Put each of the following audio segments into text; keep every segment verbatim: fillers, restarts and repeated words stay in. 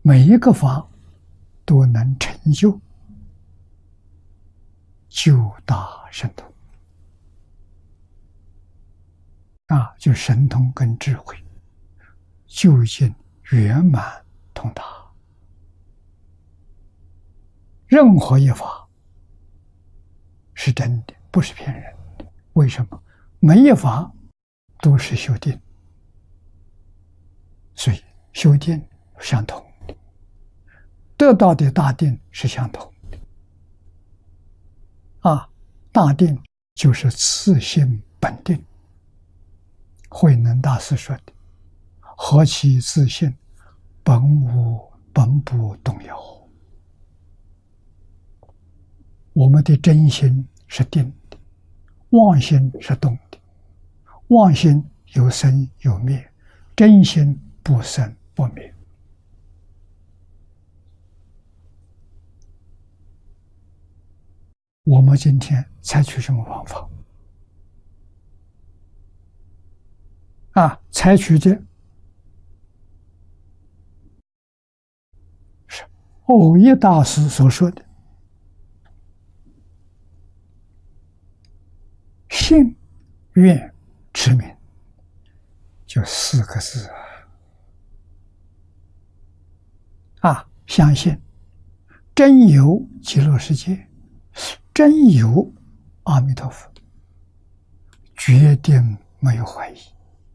每一个法都能成就九大神通啊，就神通跟智慧究竟圆满通达。任何一法是真的，不是骗人的。为什么？每一法都是修定，所以修定相同的，得到的大定是相同的。啊，大定就是自性本定。慧能大师说的：“何其自性，本无本不动摇。”我们的真心是定的，妄心是动的。妄心有生有灭，真心不生不灭。我们今天采取什么方法？啊，采取的是蕅益大师所说的信愿持名，就四个字啊！啊，相信真有极乐世界，真有阿弥陀佛，决定没有怀疑。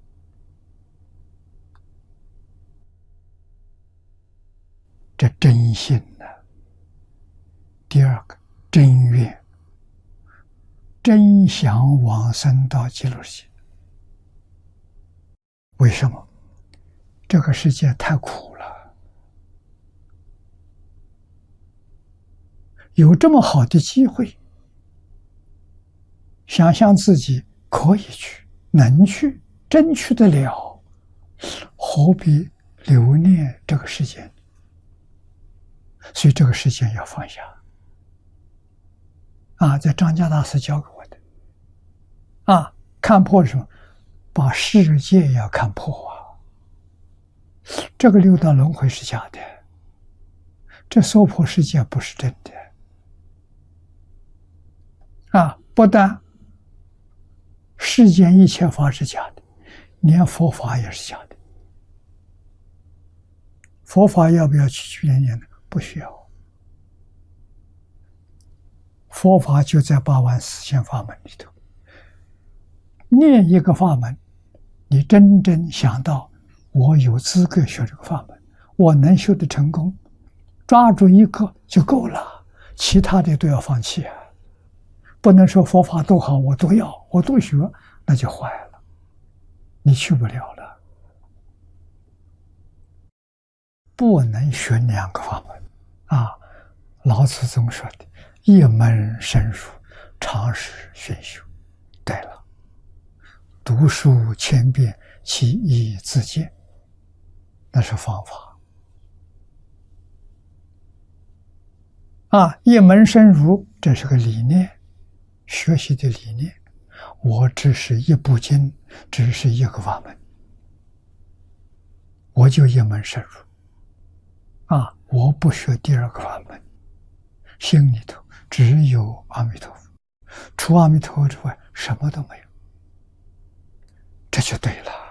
这真信呢、啊？第二个真愿。真想往生到极乐世界。为什么？这个世界太苦了，有这么好的机会，想象自己可以去、能去、真去得了，何必留恋这个世界？所以这个世界要放下。啊，在张家大师教给我的，啊，看破什么？把世界要看破啊！这个六道轮回是假的，这娑婆世界不是真的。啊，不但世间一切法是假的，连佛法也是假的。佛法要不要去念念呢？不需要。佛法就在八万四千法门里头，念一个法门，你真正想到我有资格学这个法门，我能修得成功，抓住一个就够了，其他的都要放弃啊！不能说佛法都好，我都要，我都学，那就坏了，你去不了了。不能学两个法门啊！老子总说的。一门深入，常识熏修。对了，读书千遍，其义自见，那是方法。啊，一门深入，这是个理念，学习的理念。我只是一部经，只是一个法门，我就一门深入。啊，我不学第二个法门，心里头只有阿弥陀佛，除阿弥陀佛之外什么都没有，这就对了。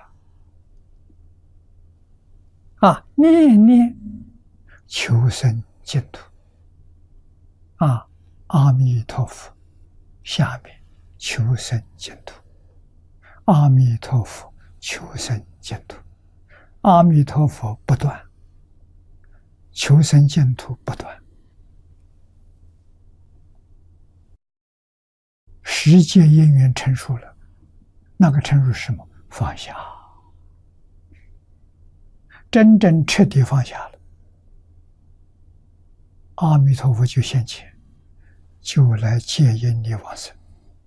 啊，念念求生净土。啊，阿弥陀佛，下面求生净土。阿弥陀佛，求生净土。阿弥陀佛不断，求生净土不断。十界因缘成熟了，那个成熟是什么？放下，真正彻底放下了，阿弥陀佛就现前，就来接引你往生。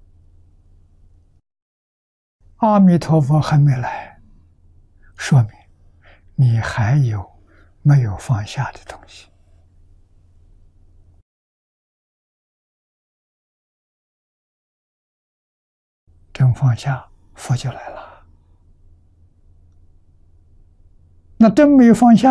阿弥陀佛还没来，说明你还有没有放下的东西。真放下，佛就来了。那真没有放下